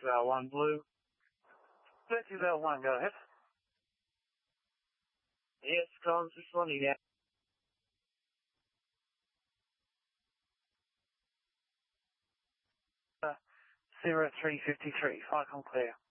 1 Blue. 3201, go ahead. Yes, calls responding now. 0353, Falcon clear.